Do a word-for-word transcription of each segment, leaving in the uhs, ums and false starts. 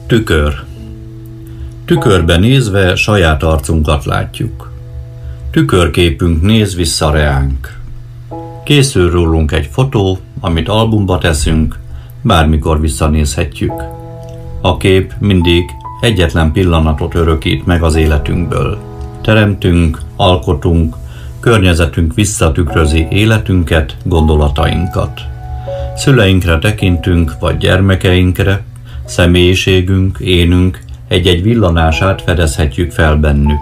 Tükör. Tükörbe nézve saját arcunkat látjuk. Tükörképünk néz vissza reánk. Készül rólunk egy fotó, amit albumba teszünk, bármikor visszanézhetjük. A kép mindig egyetlen pillanatot örökít meg az életünkből. Teremtünk, alkotunk, környezetünk visszatükrözi életünket, gondolatainkat. Szüleinkre tekintünk, vagy gyermekeinkre, személyiségünk, énünk egy-egy villanását fedezhetjük fel bennük.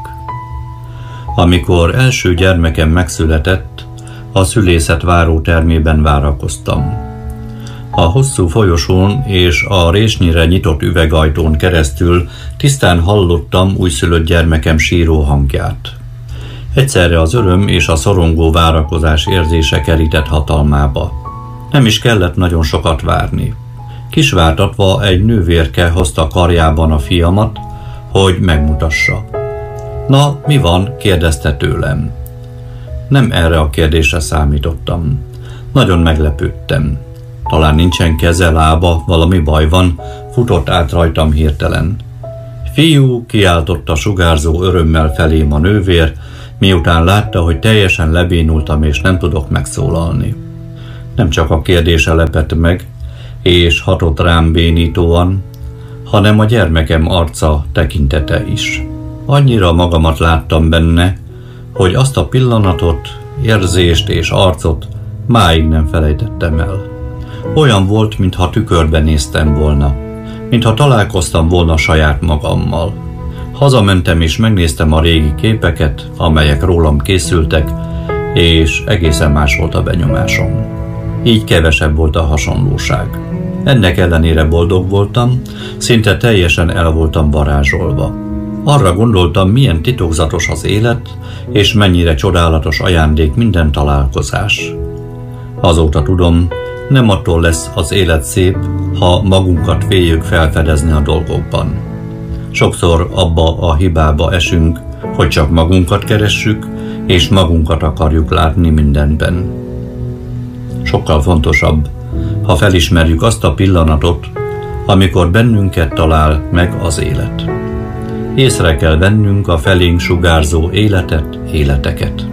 Amikor első gyermekem megszületett, a szülészet várótermében várakoztam. A hosszú folyosón és a résnyire nyitott üvegajtón keresztül tisztán hallottam újszülött gyermekem síró hangját. Egyszerre az öröm és a szorongó várakozás érzése kerített hatalmába. Nem is kellett nagyon sokat várni. Kisvártatva egy nővérke hozta karjában a fiamat, hogy megmutassa. Na, mi van? Kérdezte tőlem. Nem erre a kérdésre számítottam. Nagyon meglepődtem. Talán nincsen keze, lába, valami baj van, futott át rajtam hirtelen. Fiú, kiáltotta sugárzó örömmel felém a nővér, miután látta, hogy teljesen lebénultam és nem tudok megszólalni. Nem csak a kérdése lepett meg, és hatott rám bénítóan, hanem a gyermekem arca, tekintete is. Annyira magamat láttam benne, hogy azt a pillanatot, érzést és arcot máig nem felejtettem el. Olyan volt, mintha tükörben néztem volna, mintha találkoztam volna saját magammal. Hazamentem és megnéztem a régi képeket, amelyek rólam készültek, és egészen más volt a benyomásom. Így kevesebb volt a hasonlóság. Ennek ellenére boldog voltam, szinte teljesen el voltam varázsolva. Arra gondoltam, milyen titokzatos az élet, és mennyire csodálatos ajándék minden találkozás. Azóta tudom, nem attól lesz az élet szép, ha magunkat féljük felfedezni a dolgokban. Sokszor abba a hibába esünk, hogy csak magunkat keressük, és magunkat akarjuk látni mindenben. Sokkal fontosabb, ha felismerjük azt a pillanatot, amikor bennünket talál meg az élet. Észre kell vennünk a felénk sugárzó életet, életeket.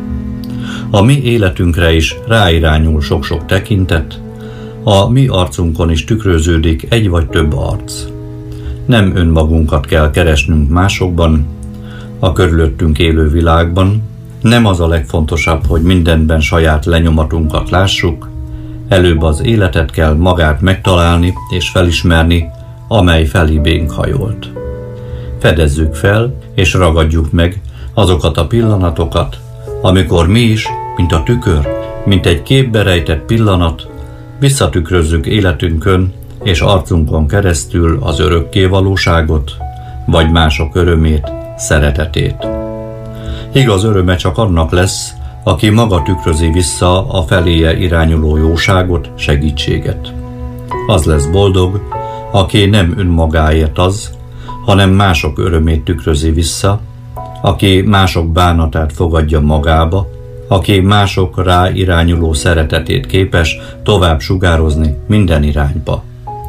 A mi életünkre is ráirányul sok-sok tekintet, a mi arcunkon is tükröződik egy vagy több arc. Nem önmagunkat kell keresnünk másokban, a körülöttünk élő világban, nem az a legfontosabb, hogy mindenben saját lenyomatunkat lássuk, előbb az életet kell magát megtalálni és felismerni, amely felébénk hajolt. Fedezzük fel és ragadjuk meg azokat a pillanatokat, amikor mi is, mint a tükör, mint egy képbe rejtett pillanat, visszatükrözzük életünkön és arcunkon keresztül az örökké valóságot, vagy mások örömét, szeretetét. Igaz öröme csak annak lesz, aki maga tükrözi vissza a feléje irányuló jóságot, segítséget. Az lesz boldog, aki nem önmagáért az, hanem mások örömét tükrözi vissza, aki mások bánatát fogadja magába, aki mások rá irányuló szeretetét képes tovább sugározni minden irányba.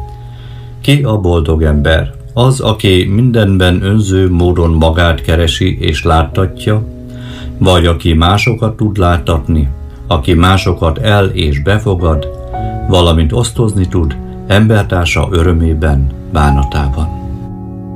Ki a boldog ember? Az, aki mindenben önző módon magát keresi és láttatja, vagy aki másokat tud láttatni, aki másokat el és befogad, valamint osztozni tud embertársa örömében, bánatában.